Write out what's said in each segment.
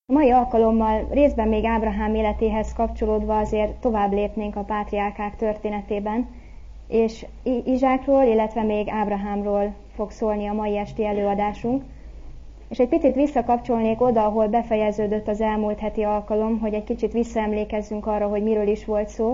A mai alkalommal részben még Ábrahám életéhez kapcsolódva azért tovább lépnénk a pátriárkák történetében, és Izsákról, illetve még Ábrahámról fog szólni a mai esti előadásunk. És egy picit visszakapcsolnék oda, ahol befejeződött az elmúlt heti alkalom, hogy egy kicsit visszaemlékezzünk arra, hogy miről is volt szó.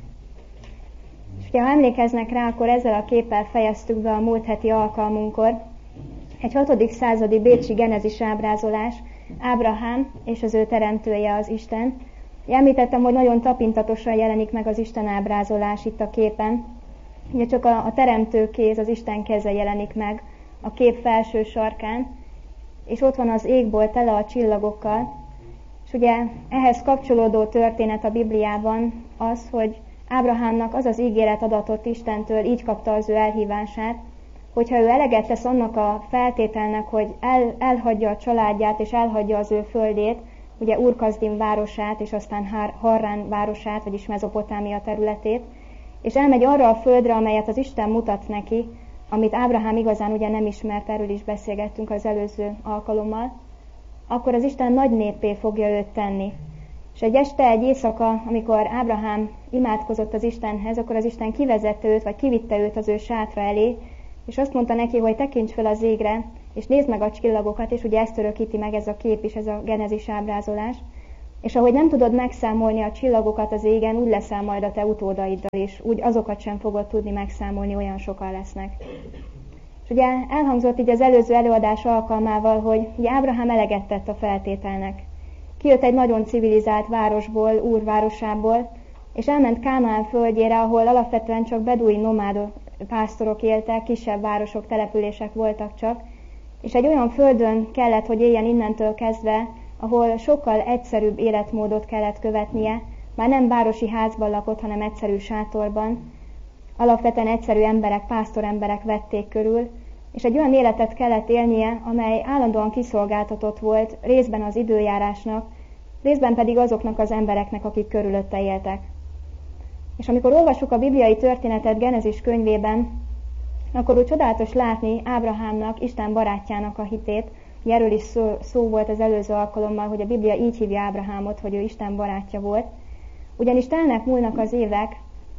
És ha emlékeznek rá, akkor ezzel a képpel fejeztük be a múlt heti alkalmunkkor egy 6. századi bécsi genezis ábrázolás, Ábrahám és az ő teremtője az Isten. Említettem, hogy nagyon tapintatosan jelenik meg az Isten ábrázolás itt a képen. Ugye csak a teremtő kéz, az Isten keze jelenik meg a kép felső sarkán, és ott van az égbolt tele a csillagokkal. És ugye ehhez kapcsolódó történet a Bibliában az, hogy Ábrahámnak az az ígéret adatott Istentől, így kapta az ő elhívását, hogyha ő eleget tesz annak a feltételnek, hogy elhagyja a családját és elhagyja az ő földét, ugye Ur-Kaszdim városát és aztán Harrán városát, vagyis Mezopotámia területét, és elmegy arra a földre, amelyet az Isten mutat neki, amit Ábrahám igazán ugye nem ismert, erről is beszélgettünk az előző alkalommal, akkor az Isten nagy néppé fogja őt tenni. És egy este, egy éjszaka, amikor Ábrahám imádkozott az Istenhez, akkor az Isten kivezette őt, vagy kivitte őt az ő sátra elé, és azt mondta neki, hogy tekints fel az égre, és nézd meg a csillagokat, és ugye ezt örökíti meg ez a kép is, ez a genezis ábrázolás. És ahogy nem tudod megszámolni a csillagokat az égen, úgy leszel majd a te utódaiddal is, úgy azokat sem fogod tudni megszámolni, olyan sokan lesznek. És ugye elhangzott így az előző előadás alkalmával, hogy ugye Ábrahám eleget tett a feltételnek. Kijött egy nagyon civilizált városból, Úr városából, és elment Kánaán földjére, ahol alapvetően csak beduin nomádok, pásztorok éltek, kisebb városok, települések voltak csak, és egy olyan földön kellett, hogy éljen innentől kezdve, ahol sokkal egyszerűbb életmódot kellett követnie, már nem városi házban lakott, hanem egyszerű sátorban. Alapvetően egyszerű emberek, pásztoremberek vették körül, és egy olyan életet kellett élnie, amely állandóan kiszolgáltatott volt, részben az időjárásnak, részben pedig azoknak az embereknek, akik körülötte éltek. És amikor olvassuk a bibliai történetet Genezis könyvében, akkor úgy csodálatos látni Ábrahámnak, Isten barátjának a hitét. Erről is szó volt az előző alkalommal, hogy a Biblia így hívja Ábrahámot, hogy ő Isten barátja volt. Ugyanis telnek múlnak az évek,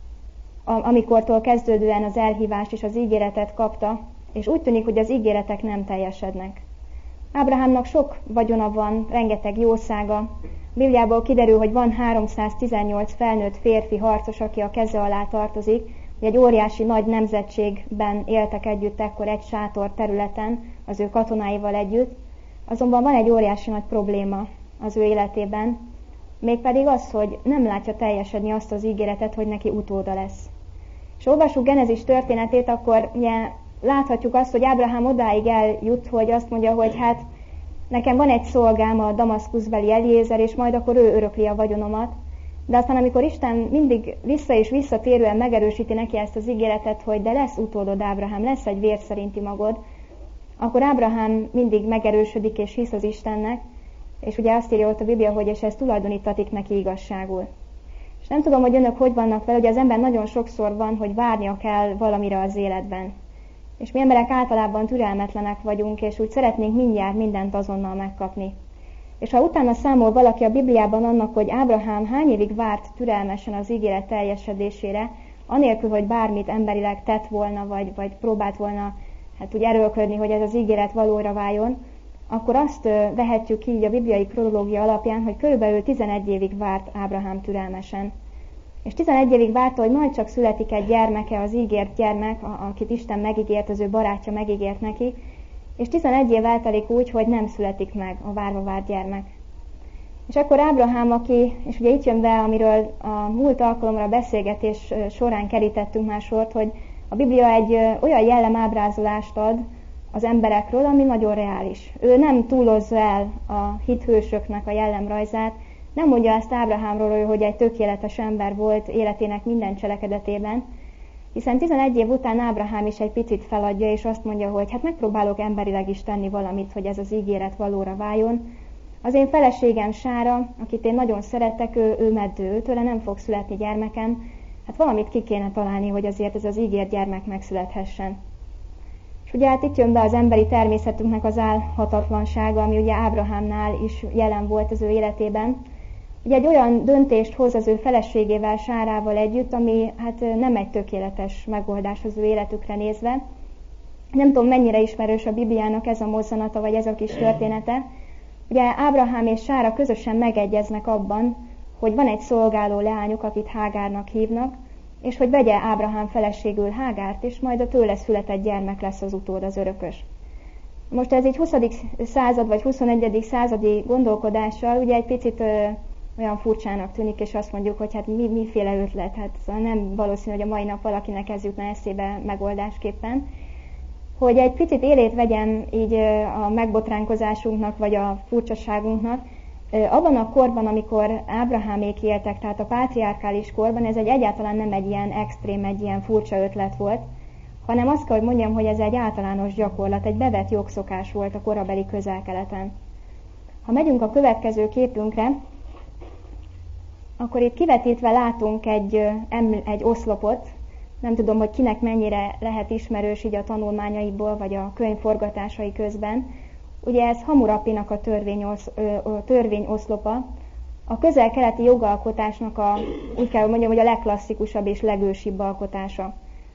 amikortól kezdődően az elhívást és az ígéretet kapta, és úgy tűnik, hogy az ígéretek nem teljesednek. Ábrahámnak sok vagyona van, rengeteg jószága. Bibliából kiderül, hogy van 318 felnőtt férfi harcos, aki a keze alá tartozik, hogy egy óriási nagy nemzetségben éltek együtt ekkor egy sátor területen, az ő katonáival együtt. Azonban van egy óriási nagy probléma az ő életében, mégpedig az, hogy nem látja teljesedni azt az ígéretet, hogy neki utóda lesz. És olvassuk Genezis történetét, akkor ugye láthatjuk azt, hogy Ábrahám odáig eljut, hogy azt mondja, hogy hát nekem van egy szolgám, a Damaszkuszbeli Eliézer, és majd akkor ő örökli a vagyonomat. De aztán, amikor Isten mindig vissza és visszatérően megerősíti neki ezt az ígéretet, hogy de lesz utódod, Ábrahám, lesz egy vér szerinti magod, akkor Ábrahám mindig megerősödik és hisz az Istennek, és ugye azt írja ott a Biblia, hogy és ez tulajdonítatik neki igazságul. És nem tudom, hogy önök hogy vannak vele, hogy az ember nagyon sokszor van, hogy várnia kell valamire az életben. És mi emberek általában türelmetlenek vagyunk, és úgy szeretnénk mindjárt mindent azonnal megkapni. És ha utána számol valaki a Bibliában annak, hogy Ábrahám hány évig várt türelmesen az ígéret teljesedésére, anélkül, hogy bármit emberileg tett volna, vagy próbált volna úgy erőlködni, hogy ez az ígéret valóra váljon, akkor azt vehetjük ki így a bibliai kronológia alapján, hogy körülbelül 11 évig várt Ábrahám türelmesen. És 11 évig várta, hogy majd csak születik egy gyermeke, az ígért gyermek, akit Isten megígért, az ő barátja megígért neki, és 11 év eltelik úgy, hogy nem születik meg a várva várt gyermek. És akkor Ábrahám, és ugye itt jön be, amiről a múlt alkalomra a beszélgetés során kerítettünk már sort, hogy a Biblia egy olyan jellemábrázolást ad az emberekről, ami nagyon reális. Ő nem túlozza el a hithősöknek a jellemrajzát, nem mondja ezt Ábrahámról, hogy egy tökéletes ember volt életének minden cselekedetében, hiszen 11 év után Ábrahám is egy picit feladja, és azt mondja, hogy hát megpróbálok emberileg is tenni valamit, hogy ez az ígéret valóra váljon. Az én feleségem Sára, akit én nagyon szeretek, ő meddő, őtőle nem fog születni gyermekem, hát valamit ki kéne találni, hogy azért ez az ígért gyermek megszülethessen. És ugye hát itt jön be az emberi természetünknek az álhatatlansága, ami ugye Ábrahámnál is jelen volt az ő életében. Ugye egy olyan döntést hoz az ő feleségével, Sárával együtt, ami hát nem egy tökéletes megoldás az ő életükre nézve. Nem tudom, mennyire ismerős a Bibliának ez a mozzanata, vagy ez a kis története. Ugye Ábrahám és Sára közösen megegyeznek abban, hogy van egy szolgáló leányuk, akit Hágárnak hívnak, és hogy vegye Ábrahám feleségül Hágárt, és majd a tőle született gyermek lesz az utód, az örökös. Most ez egy 20. század vagy 21. századi gondolkodással ugye egy picit olyan furcsának tűnik, és azt mondjuk, hogy hát miféle ötlet, hát szóval nem valószínű, hogy a mai nap valakinek ez jutna eszébe megoldásképpen. Hogy egy picit élét vegyem így a megbotránkozásunknak, vagy a furcsaságunknak, abban a korban, amikor Ábrahámék éltek, tehát a pátriárkális korban, ez egyáltalán nem egy ilyen extrém, egy ilyen furcsa ötlet volt, hanem azt kell, hogy mondjam, hogy ez egy általános gyakorlat, egy bevett jogszokás volt a korabeli Közel-Keleten. Ha megyünk a következő képünkre, akkor itt kivetítve látunk egy oszlopot, nem tudom, hogy kinek mennyire lehet ismerős így a tanulmányaiból, vagy a könyv forgatásai közben. Ugye ez Hammurapinak a törvényoszlopa, a közel-keleti jogalkotásnak úgy kell mondjam, hogy a legklasszikusabb és legősibb alkotása.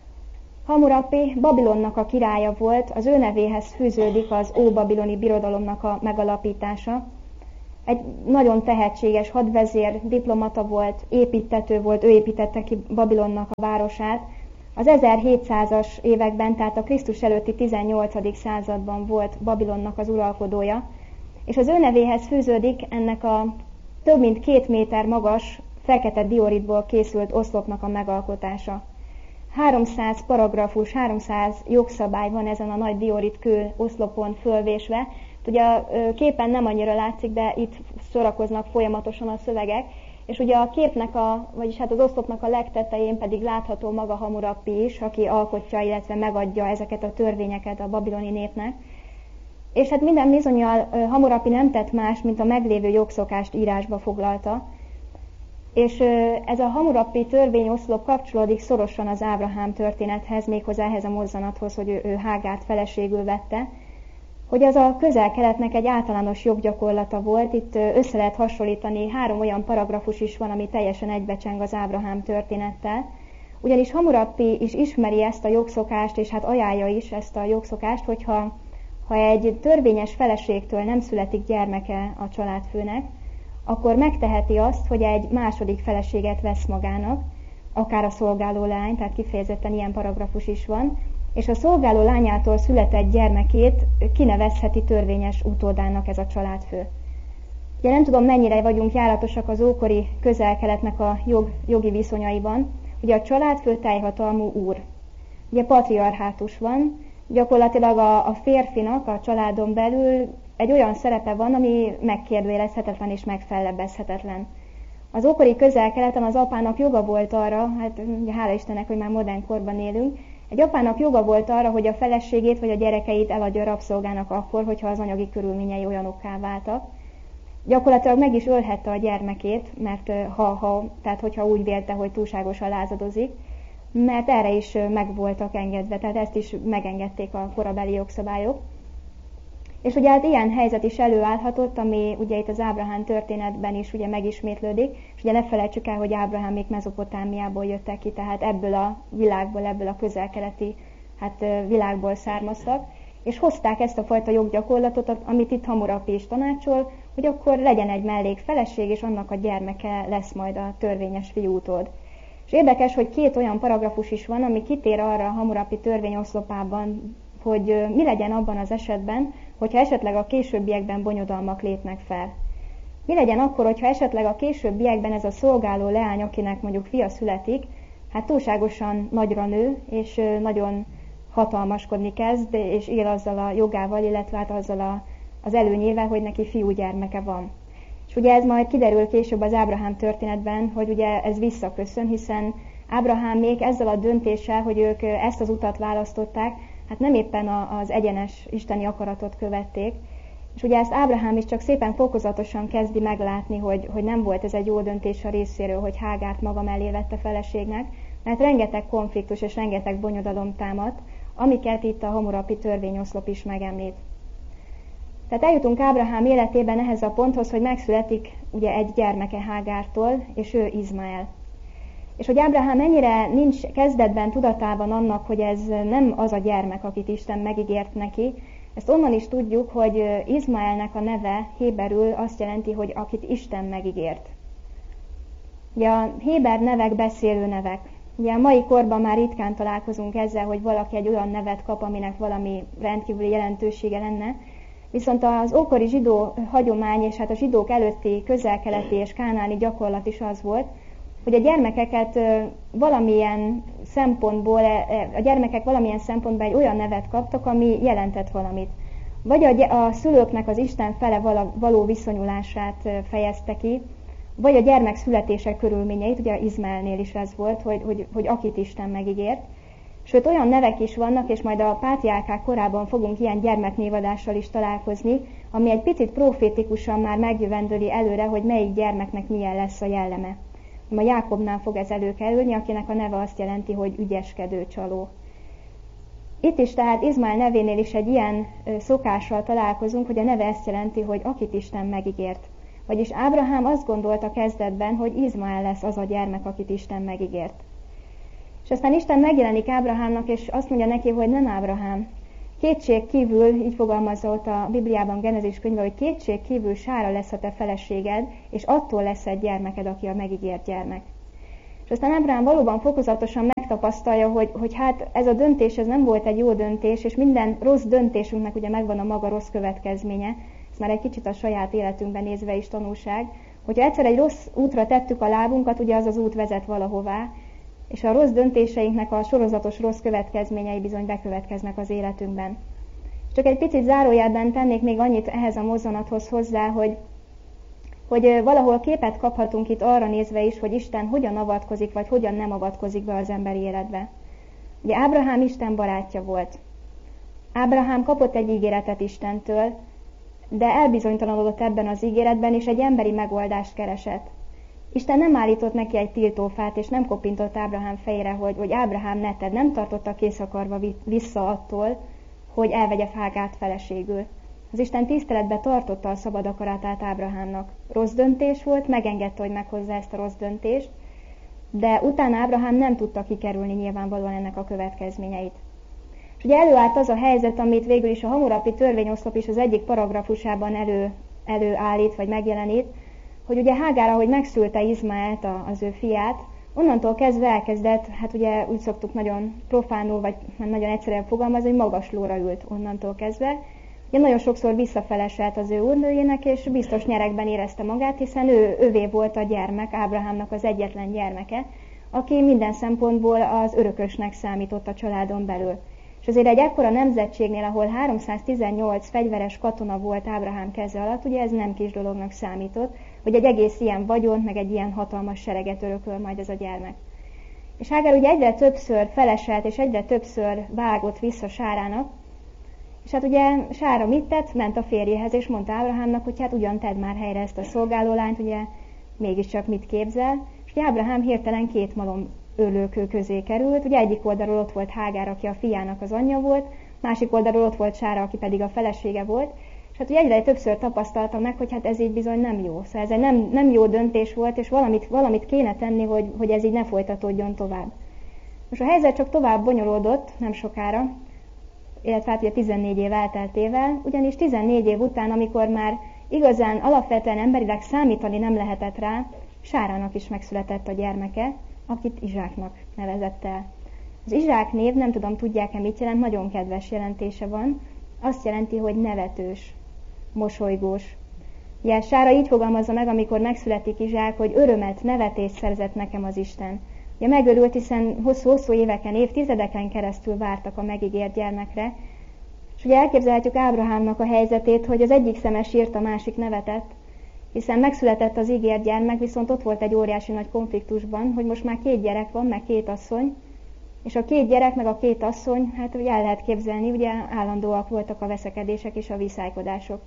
Hammurapi Babilonnak a királya volt, az ő nevéhez fűződik az óbabiloni birodalomnak a megalapítása. Egy nagyon tehetséges hadvezér, diplomata volt, építtető volt, ő építette ki Babilonnak a városát. Az 1700-as években, tehát a Krisztus előtti 18. században volt Babilonnak az uralkodója, és az ő nevéhez fűződik ennek a több mint 2 méter magas, fekete dioritból készült oszlopnak a megalkotása. 300 paragrafus, 300 jogszabály van ezen a nagy diorit-kő oszlopon fölvésve. Ugye a képen nem annyira látszik, de itt sorakoznak folyamatosan a szövegek, és ugye a képnek, vagyis hát az oszlopnak a legtetején pedig látható maga Hammurapi is, aki alkotja, illetve megadja ezeket a törvényeket a babiloni népnek. És hát minden bizonnyal Hammurapi nem tett más, mint a meglévő jogszokást írásba foglalta, és ez a Hammurapi törvényoszlop kapcsolódik szorosan az Ábrahám történethez, méghozzá ehhez a mozzanathoz, hogy ő Hágárt feleségül vette, hogy az a Közel-Keletnek egy általános joggyakorlata volt. Itt össze lehet hasonlítani, 3 olyan paragrafus is van, ami teljesen egybecseng az Ábrahám történettel. Ugyanis Hammurapi is ismeri ezt a jogszokást, és hát ajánlja is ezt a jogszokást, hogyha egy törvényes feleségtől nem születik gyermeke a családfőnek, akkor megteheti azt, hogy egy második feleséget vesz magának, akár a szolgáló lány, tehát kifejezetten ilyen paragrafus is van, és a szolgáló lányától született gyermekét kinevezheti törvényes utódának ez a családfő. Ugye nem tudom, mennyire vagyunk járatosak az ókori Közel-Keletnek a jogi viszonyaiban. Ugye a családfő teljhatalmú úr. Ugye patriarhátus van, gyakorlatilag a férfinak a családon belül egy olyan szerepe van, ami megkérdőjelezhetetlen és megfellebbezhetetlen. Az ókori Közel-Keleten az apának joga volt arra, hát ugye hála Istennek, hogy már modern korban élünk, egy apának joga volt arra, hogy a feleségét vagy a gyerekeit eladja a rabszolgának akkor, hogyha az anyagi körülményei olyanokká váltak. Gyakorlatilag meg is ölhette a gyermekét, mert tehát hogyha úgy vélte, hogy túlságosan lázadozik, mert erre is meg voltak engedve, tehát ezt is megengedték a korabeli jogszabályok. És ugye hát ilyen helyzet is előállhatott, ami ugye itt az Ábrahám történetben is ugye megismétlődik, és ugye ne felejtsük el, hogy Ábrahámék Mezopotámiából jöttek ki, tehát ebből a világból, ebből a közel-keleti világból származtak, és hozták ezt a fajta joggyakorlatot, amit itt Hammurapi is tanácsol, hogy akkor legyen egy mellékfeleség, és annak a gyermeke lesz majd a törvényes fiúutód. És érdekes, hogy 2 olyan paragrafus is van, ami kitér arra a Hammurapi törvényoszlopában, hogy mi legyen abban az esetben, hogyha esetleg a későbbiekben bonyodalmak lépnek fel. Mi legyen akkor, hogyha esetleg a későbbiekben ez a szolgáló leány, akinek mondjuk fia születik, hát túlságosan nagyra nő, és nagyon hatalmaskodni kezd, és él azzal a jogával, illetve hát azzal az előnyével, hogy neki fiúgyermeke van. És ugye ez majd kiderül később az Ábrahám történetben, hogy ugye ez visszaköszön, hiszen Ábrahámék ezzel a döntéssel, hogy ők ezt az utat választották, hát nem éppen az egyenes isteni akaratot követték. És ugye ezt Ábrahám is csak szépen fokozatosan kezdi meglátni, hogy nem volt ez egy jó döntés a részéről, hogy Hágárt maga mellé vette feleségnek, mert rengeteg konfliktus és rengeteg bonyodalom támadt, amiket itt a Hammurapi törvényoszlop is megemlít. Tehát eljutunk Ábrahám életében ehhez a ponthoz, hogy megszületik ugye egy gyermeke Hágártól, és ő Izmael. És hogy Ábrahám mennyire nincs kezdetben tudatában annak, hogy ez nem az a gyermek, akit Isten megígért neki, ezt onnan is tudjuk, hogy Izmaelnek a neve héberül azt jelenti, hogy akit Isten megígért. Ugye a héber nevek beszélő nevek. Ugye a mai korban már ritkán találkozunk ezzel, hogy valaki egy olyan nevet kap, aminek valami rendkívüli jelentősége lenne. Viszont az ókori zsidó hagyomány és hát a zsidók előtti közel-keleti és kánaáni gyakorlat is az volt, hogy a gyermekeket valamilyen szempontból, a gyermekek valamilyen szempontból egy olyan nevet kaptak, ami jelentett valamit. Vagy a szülőknek az Isten fele való viszonyulását fejezte ki, vagy a gyermek születése körülményeit, ugye Izmaelnél is ez volt, hogy akit Isten megígért. Sőt, olyan nevek is vannak, és majd a pátriárkák korában fogunk ilyen gyermeknévadással is találkozni, ami egy picit profétikusan már megjövendöli előre, hogy melyik gyermeknek milyen lesz a jelleme. A Jákobnál fog ez előkerülni, akinek a neve azt jelenti, hogy ügyeskedő csaló. Itt is tehát Izmael nevénél is egy ilyen szokással találkozunk, hogy a neve ezt jelenti, hogy akit Isten megígért. Vagyis Ábrahám azt gondolta kezdetben, hogy Izmael lesz az a gyermek, akit Isten megígért. És aztán Isten megjelenik Ábrahámnak, és azt mondja neki, hogy nem Ábrahám. Kétség kívül, így fogalmazza ott a Bibliában, Genezis könyve, hogy kétség kívül Sára lesz a te feleséged, és attól lesz egy gyermeked, aki a megígért gyermek. És aztán Ábrahám valóban fokozatosan megtapasztalja, hogy hát ez a döntés, ez nem volt egy jó döntés, és minden rossz döntésünknek ugye megvan a maga rossz következménye. Ez már egy kicsit a saját életünkben nézve is tanulság, hogyha egyszer egy rossz útra tettük a lábunkat, ugye az az út vezet valahová, és a rossz döntéseinknek a sorozatos rossz következményei bizony bekövetkeznek az életünkben. Csak egy picit zárójelben tennék még annyit ehhez a mozzanathoz hozzá, hogy valahol képet kaphatunk itt arra nézve is, hogy Isten hogyan avatkozik, vagy hogyan nem avatkozik be az emberi életbe. Ugye Ábrahám Isten barátja volt. Ábrahám kapott egy ígéretet Istentől, de elbizonytalanodott ebben az ígéretben, és egy emberi megoldást keresett. Isten nem állított neki egy tiltófát, és nem kopintott Ábrahám fejére, hogy Ábrahám ne tedd, nem tartotta készakarva vissza attól, hogy elvegye Hágárt feleségül. Az Isten tiszteletbe tartotta a szabad akaratát Ábrahámnak. Rossz döntés volt, megengedte, hogy meghozza ezt a rossz döntést, de utána Ábrahám nem tudta kikerülni nyilvánvalóan ennek a következményeit. És ugye előállt az a helyzet, amit végül is a Hammurapi törvényoszlop is az egyik paragrafusában előállít, vagy megjelenít, hogy ugye Hágár, ahogy megszülte Izmaelt, az ő fiát, onnantól kezdve elkezdett, hát ugye úgy szoktuk nagyon profánul, vagy nagyon egyszerűen fogalmazni, hogy magas lóra ült onnantól kezdve. Ugye nagyon sokszor visszafeleselt az ő úrnőjének, és biztos nyeregben érezte magát, hiszen ővé volt a gyermek, Ábrahámnak az egyetlen gyermeke, aki minden szempontból az örökösnek számított a családon belül. És azért egy ekkora nemzetségnél, ahol 318 fegyveres katona volt Ábrahám keze alatt, ugye ez nem kis dolognak számított, hogy egy egész ilyen vagyont, meg egy ilyen hatalmas sereget örököl majd ez a gyermek. És Hágár ugye egyre többször feleselt, és egyre többször vágott vissza Sárának, és hát ugye Sára mit tett? Ment a férjéhez, és mondta Ábrahámnak, hogy hát ugyan tedd már helyre ezt a szolgálólányt, ugye mégiscsak mit képzel. És ugye Ábrahám hirtelen két malom öllőkő közé került, ugye egyik oldalról ott volt Hágár, aki a fiának az anyja volt, másik oldalról ott volt Sára, aki pedig a felesége volt, és hát ugye egyre többször tapasztalta meg, hogy hát ez így bizony nem jó. Szóval ez egy nem jó döntés volt, és valamit kéne tenni, hogy ez így ne folytatódjon tovább. Most a helyzet csak tovább bonyolódott, nem sokára, illetve hát ugye 14 év elteltével, ugyanis 14 év után, amikor már igazán alapvetően emberileg számítani nem lehetett rá, Sárának is megszületett a gyermeke, akit Izsáknak nevezett el. Az Izsák név, nem tudom, tudják-e mit jelent, nagyon kedves jelentése van, azt jelenti, hogy nevetős, mosolygós. Ugye Sára így fogalmazza meg, amikor megszületik Izsák, hogy örömet, nevetést szerzett nekem az Isten. Ugye megörült, hiszen hosszú éveken, évtizedeken keresztül vártak a megígért gyermekre, és ugye elképzelhetjük Ábrahámnak a helyzetét, hogy az egyik szeme sírt, a másik nevetett, hiszen megszületett az ígért gyermek, viszont ott volt egy óriási nagy konfliktusban, hogy most már 2 gyerek van, meg 2 asszony, és a 2 gyerek, meg a 2 asszony, hát ugye el lehet képzelni, ugye állandóak voltak a veszekedések és a viszálykodások.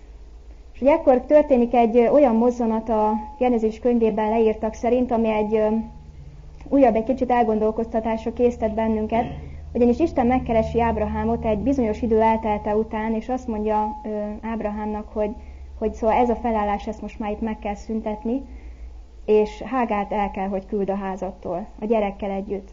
És ugye ekkor történik egy olyan mozzanat a Genezis könyvében leírtak szerint, ami egy újabb, egy kicsit elgondolkoztatásra késztet bennünket, Ugyanis Isten megkeresi Ábrahámot egy bizonyos idő eltelte után, és azt mondja Ábrahámnak, hogy szóval ez a felállás, ezt most már itt meg kell szüntetni, és Hágárt el kell, hogy küld a házattól, a gyerekkel együtt.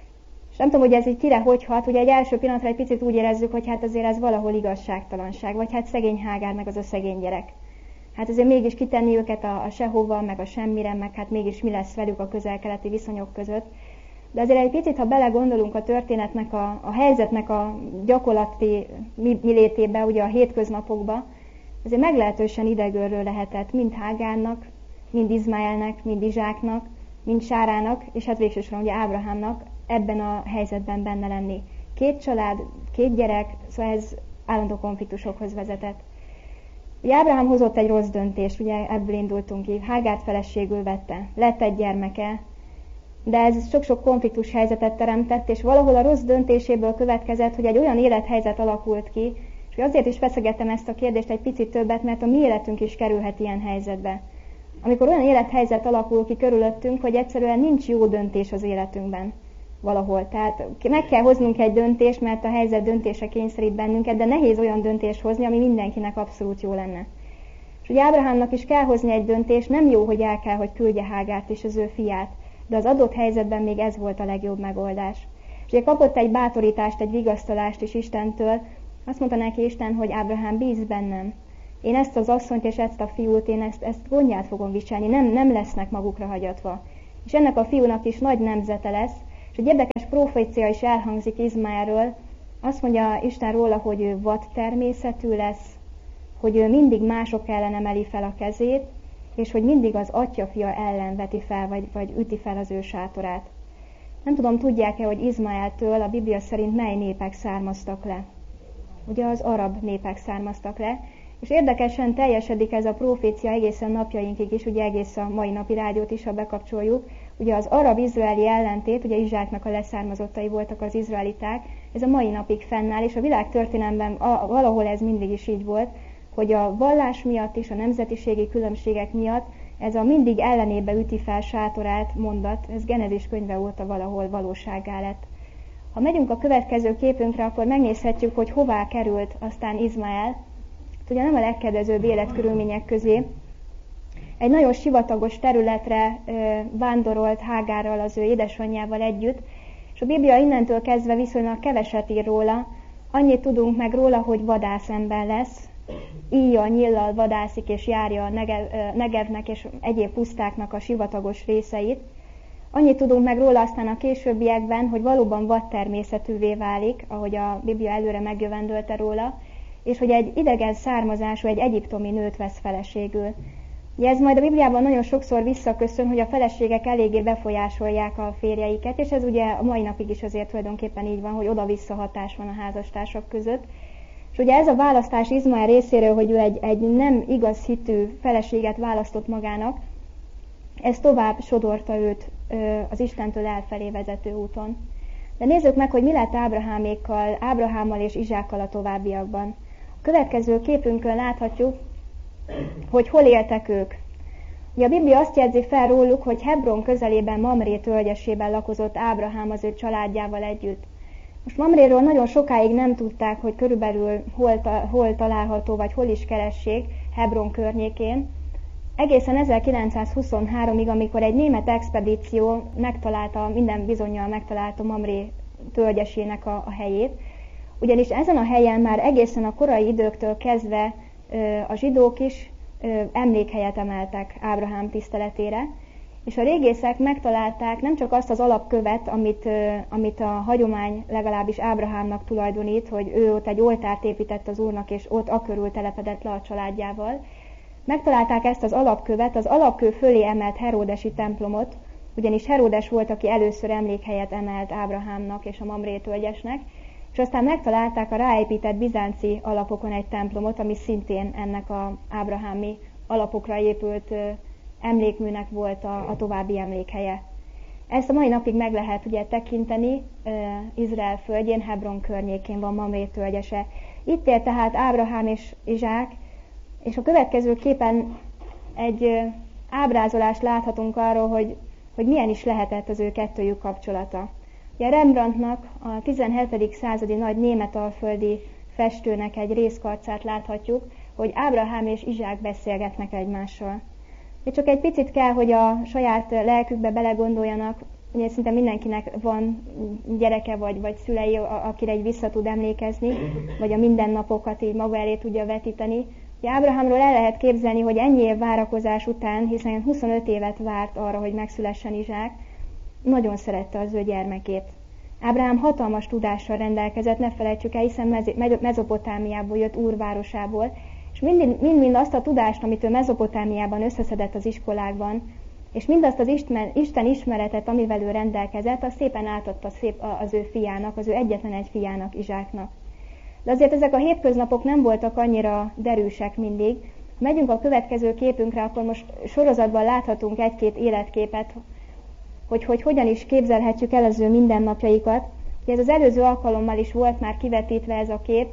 És nem tudom, hogy ez így kire hogy hat, ugye egy első pillanatra egy picit úgy érezzük, hogy hát azért ez valahol igazságtalanság, vagy hát szegény Hágár, meg az a szegény gyerek. Hát azért mégis kitenni őket a sehova, meg a semmire, meg hát mégis mi lesz velük a közel-keleti viszonyok között. De azért egy picit, ha belegondolunk a történetnek, a helyzetnek a gyakorlati milétébe, ugye a hétköznapokba, azért meglehetősen idegörről lehetett mind Hágárnak, mind Izmaelnek, mind Izsáknak, mind Sárának, és hát végsősorban ugye Ábrahámnak ebben a helyzetben benne lenni. 2 család, 2 gyerek, szóval ez állandó konfliktusokhoz vezetett. Ugye Ábrahám hozott egy rossz döntést, ugye ebből indultunk ki, Hágárt feleségül vette, lett egy gyermeke, de ez sok-sok konfliktus helyzetet teremtett, és valahol a rossz döntéséből következett, hogy egy olyan élethelyzet alakult ki, és azért is feszegettem ezt a kérdést egy picit többet, mert a mi életünk is kerülhet ilyen helyzetbe. Amikor olyan élethelyzet alakul ki körülöttünk, hogy egyszerűen nincs jó döntés az életünkben valahol. Tehát meg kell hoznunk egy döntést, mert a helyzet döntése kényszerít bennünket, de nehéz olyan döntést hozni, ami mindenkinek abszolút jó lenne. És ugye Ábrahámnak is kell hozni egy döntést, nem jó, hogy el kell, hogy küldje Hágárt és az ő fiát, de az adott helyzetben még ez volt a legjobb megoldás. És ugye kapott egy bátorítást, egy vigasztalást is Istentől, azt mondta neki Isten, hogy Ábrahám, bízz bennem. Én ezt az asszonyt és ezt a fiút, én ezt gondját fogom viselni, nem lesznek magukra hagyatva. És ennek a fiúnak is nagy nemzete lesz, és egy érdekes profécia is elhangzik Izmaelről, azt mondja Isten róla, hogy ő vad természetű lesz, hogy ő mindig mások ellen emeli fel a kezét, és hogy mindig az atyafia ellen veti fel, vagy üti fel az ő sátorát. Nem tudom, tudják-e, hogy Izmaeltől a Biblia szerint mely népek származtak le? Ugye az arab népek származtak le, és érdekesen teljesedik ez a profécia egészen napjainkig is, ugye egész a mai napi rádiót is, ha bekapcsoljuk. Ugye az arab-izraeli ellentét, ugye Izsáknak a leszármazottai voltak az izraeliták, ez a mai napig fennáll, és a világ történelemben valahol ez mindig is így volt, hogy a vallás miatt és a nemzetiségi különbségek miatt ez a mindig ellenébe üti fel sátorát mondat, ez Genezis könyve óta valahol valósággá lett. Ha megyünk a következő képünkre, akkor megnézhetjük, hogy hová került aztán Izmael. Ugye nem a legkedvezőbb életkörülmények közé. Egy nagyon sivatagos területre vándorolt Hágárral, az ő édesanyjával együtt, és a Biblia innentől kezdve viszonylag keveset ír róla. Annyit tudunk meg róla, hogy vadászember lesz, íjjal, nyíllal vadászik és járja a Negevnek és egyéb pusztáknak a sivatagos részeit. Annyit tudunk meg róla aztán a későbbiekben, hogy valóban vadtermészetűvé válik, ahogy a Biblia előre megjövendölte róla, és hogy egy idegen származású, egy egyiptomi nőt vesz feleségül. Ugye ez majd a Bibliában nagyon sokszor visszaköszön, hogy a feleségek eléggé befolyásolják a férjeiket, és ez ugye a mai napig is azért tulajdonképpen így van, hogy oda-vissza hatás van a házastársak között. És ugye ez a választás Izmael részéről, hogy ő egy nem igaz hitű feleséget választott magának, ez tovább sodorta őt az Istentől elfelé vezető úton. De nézzük meg, hogy mi lett Ábrahámmal és Izsákkal a továbbiakban. A következő képünkön láthatjuk, hogy hol éltek ők. Ugye a Biblia azt jegyzi fel róluk, hogy Hebron közelében Mamré tölgyesében lakozott Ábrahám az ő családjával együtt. Most Mamréről nagyon sokáig nem tudták, hogy körülbelül hol található, vagy hol is keressék Hebron környékén. Egészen 1923-ig, amikor egy német expedíció minden bizonnyal megtalálta Mamré tölgyesének a helyét, ugyanis ezen a helyen már egészen a korai időktől kezdve a zsidók is emlékhelyet emeltek Ábrahám tiszteletére, és a régészek megtalálták nem csak azt az alapkövet, amit a hagyomány legalábbis Ábrahámnak tulajdonít, hogy ő ott egy oltárt épített az Úrnak, és ott akörül telepedett le a családjával. Megtalálták ezt az alapkövet, az alapkő fölé emelt heródesi templomot, ugyanis Heródes volt, aki először emlékhelyet emelt Ábrahámnak és a Mamré tölgyesnek, és aztán megtalálták a ráépített bizánci alapokon egy templomot, ami szintén ennek az ábrahámi alapokra épült emlékműnek volt a további emlékhelye. Ezt a mai napig meg lehet ugye tekinteni, Izrael földjén, Hebron környékén van Mamré tölgyese. Itt él tehát Ábrahám és Izsák, és a következő képen egy ábrázolást láthatunk arról, hogy milyen is lehetett az ő kettőjük kapcsolata. Ugye Rembrandtnak, a 17. századi nagy németalföldi festőnek egy részkarcát láthatjuk, hogy Ábrahám és Izsák beszélgetnek egymással. De csak egy picit kell, hogy a saját lelkükbe belegondoljanak, ugye szinte mindenkinek van gyereke vagy szülei, akire egy vissza tud emlékezni, vagy a mindennapokat így maga elé tudja vetíteni. Ugye Ábrahámról el lehet képzelni, hogy ennyi év várakozás után, hiszen 25 évet várt arra, hogy megszülessen Izsák, nagyon szerette az ő gyermekét. Ábrahám hatalmas tudással rendelkezett, ne felejtsük el, hiszen Mezopotámiából jött, Úr városából, és mind azt a tudást, amit ő Mezopotámiában összeszedett az iskolákban, és mindazt az Isten ismeretet, amivel ő rendelkezett, azt szépen átadta az ő fiának, az ő egyetlen egy fiának, Izsáknak. De azért ezek a hétköznapok nem voltak annyira derűsek mindig. Ha megyünk a következő képünkre, akkor most sorozatban láthatunk egy-két életképet, hogy hogyan is képzelhetjük el az ő mindennapjaikat. Ugye ez az előző alkalommal is volt már kivetítve ez a kép.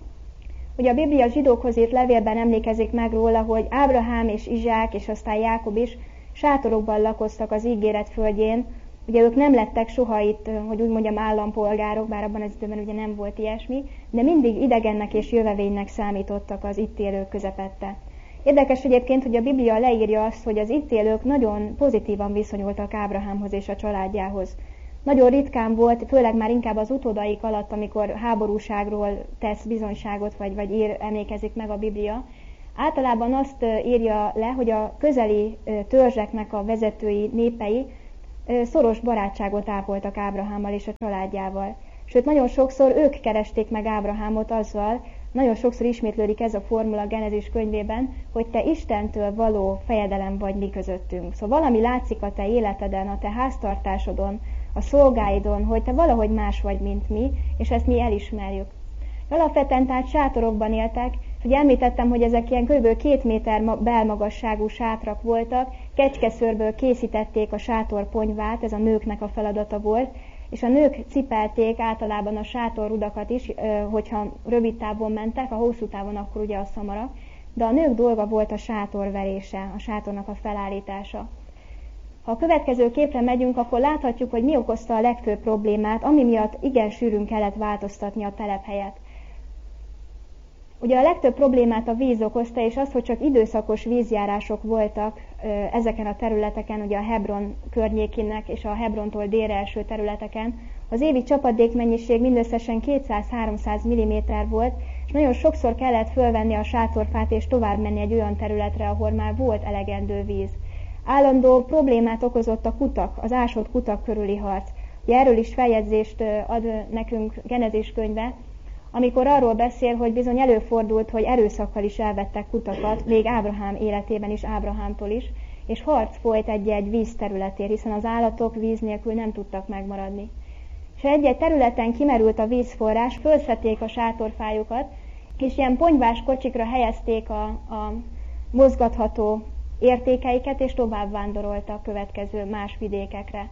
Ugye a Biblia zsidókhoz írt levélben emlékezik meg róla, hogy Ábrahám és Izsák és aztán Jákob is sátorokban lakoztak az ígéret földjén. Ugye ők nem lettek soha itt, hogy úgy mondjam, állampolgárok, bár abban az időben ugye nem volt ilyesmi, de mindig idegennek és jövevénynek számítottak az itt élők közepette. Érdekes egyébként, hogy a Biblia leírja azt, hogy az itt élők nagyon pozitívan viszonyultak Ábrahámhoz és a családjához. Nagyon ritkán volt, főleg már inkább az utódaik alatt, amikor háborúságról tesz bizonyságot, vagy emlékezik meg a Biblia. Általában azt írja le, hogy a közeli törzseknek a vezetői, népei szoros barátságot ápoltak Ábrahámmal és a családjával. Sőt, nagyon sokszor ők keresték meg Ábrahámot azzal, nagyon sokszor ismétlődik ez a formula a Genezis könyvében, hogy te Istentől való fejedelem vagy mi közöttünk. Szóval valami látszik a te életeden, a te háztartásodon, a szolgáidon, hogy te valahogy más vagy, mint mi, és ezt mi elismerjük. Alapvetően tehát sátorokban éltek, és ugye említettem, hogy ezek ilyen kb. 2 méter belmagasságú sátrak voltak, kecskeszőrből készítették a sátor ponyvát, ez a nőknek a feladata volt, és a nők cipelték általában a sátorrudakat is, hogyha rövid távon mentek, a hosszú távon akkor ugye a szamarak, de a nők dolga volt a sátorverése, a sátornak a felállítása. Ha a következő képre megyünk, akkor láthatjuk, hogy mi okozta a legfőbb problémát, ami miatt igen sűrűn kellett változtatni a telephelyet. Ugye a legtöbb problémát a víz okozta, és az, hogy csak időszakos vízjárások voltak ezeken a területeken, ugye a Hebron környékének és a Hebrontól délre eső területeken. Az évi csapadékmennyiség mindösszesen 200-300 mm volt, és nagyon sokszor kellett fölvenni a sátorfát és tovább menni egy olyan területre, ahol már volt elegendő víz. Állandó problémát okozott a kutak, az ásott kutak körüli harc. Ugye erről is feljegyzést ad nekünk Genezis könyve, amikor arról beszél, hogy bizony előfordult, hogy erőszakkal is elvettek kutakat, még Ábrahám életében is, Ábrahámtól is, és harc folyt egy-egy vízterületért, hiszen az állatok víz nélkül nem tudtak megmaradni. És egy-egy területen kimerült a vízforrás, fölszedték a sátorfájukat, és ilyen ponyvás kocsikra helyezték a mozgatható értékeiket, és tovább vándoroltak következő más vidékekre.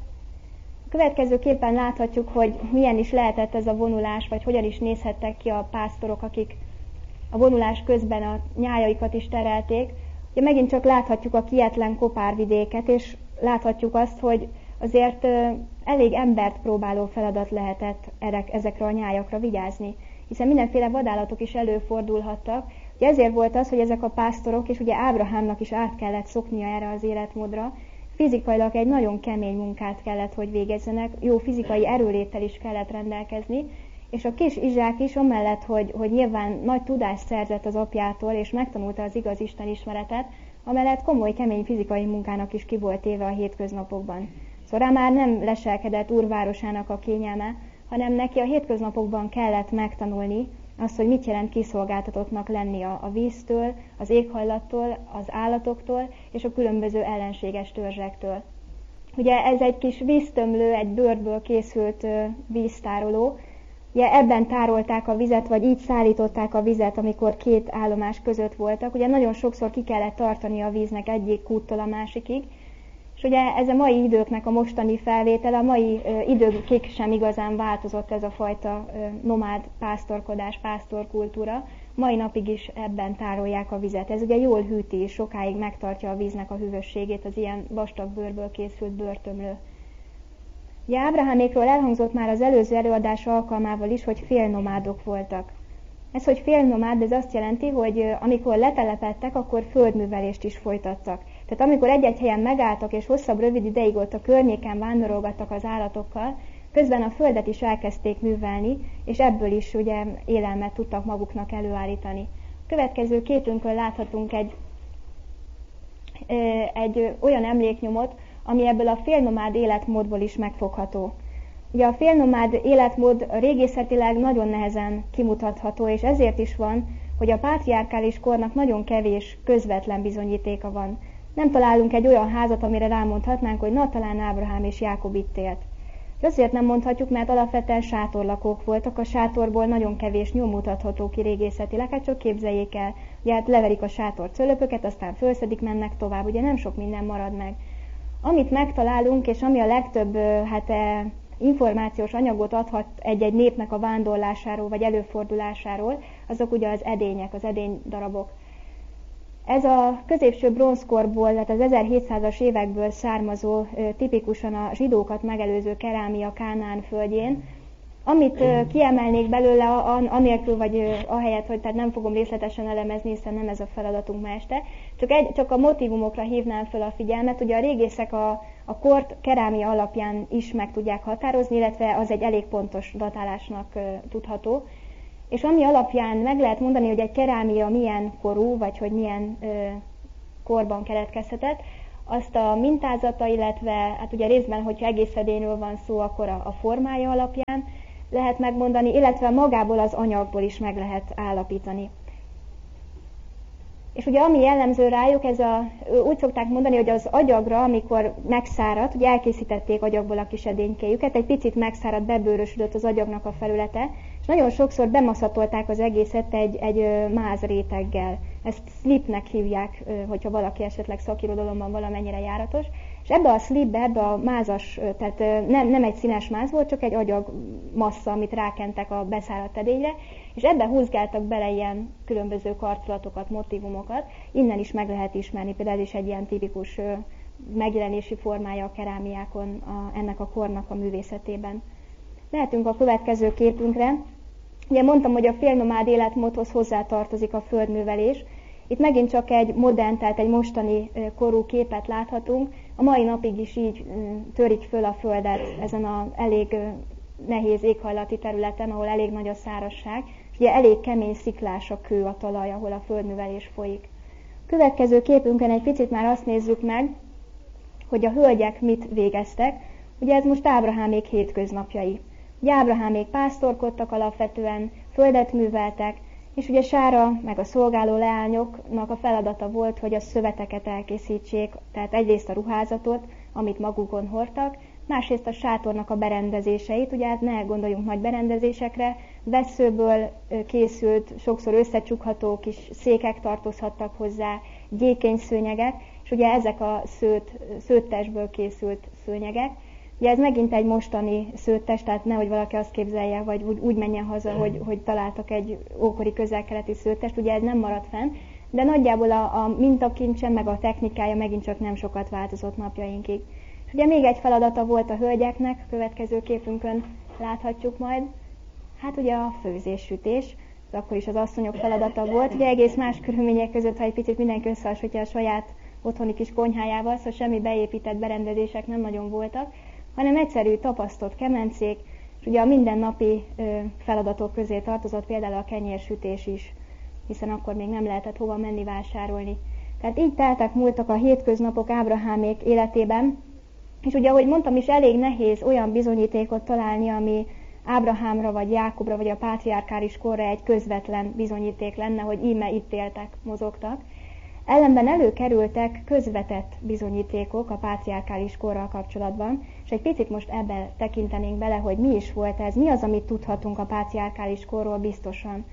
A következő képen láthatjuk, hogy milyen is lehetett ez a vonulás, vagy hogyan is nézhettek ki a pásztorok, akik a vonulás közben a nyájaikat is terelték. Ugye megint csak láthatjuk a kietlen kopárvidéket, és láthatjuk azt, hogy azért elég embert próbáló feladat lehetett ezekre a nyájakra vigyázni, hiszen mindenféle vadállatok is előfordulhattak. Ugye ezért volt az, hogy ezek a pásztorok, és ugye Ábrahámnak is át kellett szoknia erre az életmódra, fizikailag egy nagyon kemény munkát kellett, hogy végezzenek, jó fizikai erőléttel is kellett rendelkezni, és a kis Izsák is amellett, hogy nyilván nagy tudást szerzett az apjától, és megtanulta az igaz Isten ismeretet, amellett komoly, kemény fizikai munkának is ki volt éve a hétköznapokban. Szóval rá már nem leselkedett úrvárosának a kényelme, hanem neki a hétköznapokban kellett megtanulni azt, hogy mit jelent kiszolgáltatottnak lenni a víztől, az éghajlattól, az állatoktól és a különböző ellenséges törzsektől. Ugye ez egy kis víztömlő, egy bőrből készült víztároló. Ugye ebben tárolták a vizet, vagy így szállították a vizet, amikor két állomás között voltak. Ugye nagyon sokszor ki kellett tartani a víznek egyik kúttól a másikig. És ugye ez a mai időknek a mostani felvétele, a mai időkig sem igazán változott ez a fajta nomád pásztorkodás, pásztorkultúra. Mai napig is ebben tárolják a vizet. Ez ugye jól hűti és sokáig megtartja a víznek a hűvösségét, az ilyen vastag bőrből készült bőrtömlő. Ugye Ábrahámékról elhangzott már az előző előadás alkalmával is, hogy félnomádok voltak. Ez, hogy félnomád, ez azt jelenti, hogy amikor letelepedtek, akkor földművelést is folytattak. Tehát amikor egy-egy helyen megálltak, és hosszabb, rövid ideig ott a környéken vándorolgattak az állatokkal, közben a földet is elkezdték művelni, és ebből is ugye élelmet tudtak maguknak előállítani. A következő képünkön láthatunk egy olyan emléknyomot, ami ebből a félnomád életmódból is megfogható. Ugye a félnomád életmód régészetileg nagyon nehezen kimutatható, és ezért is van, hogy a pátriárkális kornak nagyon kevés közvetlen bizonyítéka van. Nem találunk egy olyan házat, amire rámondhatnánk, hogy na, talán Ábrahám és Jákob itt élt. És azért nem mondhatjuk, mert alapvetően sátorlakók voltak, a sátorból nagyon kevés nyom mutatható ki régészetileg, hát csak képzeljék el, ugye hát leverik a sátor cölöpöket, aztán fölszedik, mennek tovább, ugye nem sok minden marad meg. Amit megtalálunk, és ami a legtöbb információs anyagot adhat egy-egy népnek a vándorlásáról vagy előfordulásáról, azok ugye az edények, az edénydarabok. Ez a középső bronzkorból, tehát az 1700-as évekből származó, tipikusan a zsidókat megelőző kerámia Kánaán földjén. Amit kiemelnék belőle, anélkül, vagy ahelyett, hogy tehát nem fogom részletesen elemezni, hiszen nem ez a feladatunk ma este, csak a motívumokra hívnám fel a figyelmet. Ugye a régészek a kort kerámia alapján is meg tudják határozni, illetve az egy elég pontos datálásnak tudható. És ami alapján meg lehet mondani, hogy egy kerámia milyen korú, vagy hogy milyen korban keletkezhetett, azt a mintázata, illetve hát ugye részben, hogyha egész edényről van szó, akkor a formája alapján lehet megmondani, illetve magából az anyagból is meg lehet állapítani. És ugye ami jellemző rájuk, úgy szokták mondani, hogy az agyagra, amikor megszáradt, ugye elkészítették agyagból a kis edénykéjüket, egy picit megszáradt, bebőrösödött az agyagnak a felülete, és nagyon sokszor bemaszatolták az egészet egy mázréteggel. Ezt slipnek hívják, hogyha valaki esetleg szakirodalomban valamennyire járatos. És ebbe a slipbe, ebbe a mázas, tehát nem egy színes máz volt, csak egy agyag massza, amit rákentek a beszáradt edényre, és ebbe húzgáltak bele ilyen különböző karcolatokat, motívumokat. Innen is meg lehet ismerni, például ez is egy ilyen tipikus megjelenési formája a kerámiákon, ennek a kornak a művészetében. Mehetünk a következő képünkre. Ugye mondtam, hogy a félnomád életmódhoz hozzátartozik a földművelés. Itt megint csak egy modern, tehát egy mostani korú képet láthatunk. A mai napig is így törik föl a földet ezen az elég nehéz éghajlati területen, ahol elég nagy a szárazság, és ugye elég kemény sziklás a kő, a talaj, ahol a földművelés folyik. A következő képünkön egy picit már azt nézzük meg, hogy a hölgyek mit végeztek. Ugye ez most Ábrahámék hétköznapjai. Ugye Ábrahámék pásztorkodtak alapvetően, földet műveltek, és ugye Sára meg a szolgáló leányoknak a feladata volt, hogy a szöveteket elkészítsék, tehát egyrészt a ruházatot, amit magukon hordtak, másrészt a sátornak a berendezéseit, ugye hát ne gondoljunk nagy berendezésekre, vesszőből készült, sokszor összecsukható kis székek tartozhattak hozzá, gyékenyszőnyegek, és ugye ezek a szőttesből készült szőnyegek. Ugye ez megint egy mostani szőttes, tehát nehogy valaki azt képzelje, vagy úgy menjen haza, hogy találtak egy ókori közel-keleti szőttest, ugye ez nem maradt fenn, de nagyjából a mintakincse meg a technikája megint csak nem sokat változott napjainkig. És ugye még egy feladata volt a hölgyeknek, a következő képünkön láthatjuk majd, hát ugye a főzés-sütés, ez akkor is az asszonyok feladata volt, ugye egész más körülmények között, ha egy picit mindenki összehasonlítja a saját otthoni kis konyhájával, szóval semmi beépített berendezések nem nagyon voltak, hanem egyszerű tapasztott kemencék, és ugye a mindennapi feladatok közé tartozott például a kenyérsütés is, hiszen akkor még nem lehetett hova menni vásárolni. Tehát így teltek múltak a hétköznapok Ábrahámék életében, és ugye, ahogy mondtam is, elég nehéz olyan bizonyítékot találni, ami Ábrahámra, vagy Jákobra, vagy a pátriárkális korra egy közvetlen bizonyíték lenne, hogy íme itt éltek, mozogtak. Ellenben előkerültek közvetett bizonyítékok a pátriárkális korral kapcsolatban, és egy picit most ebben tekintenénk bele, hogy mi is volt ez, mi az, amit tudhatunk a pátriárkális korról biztosan.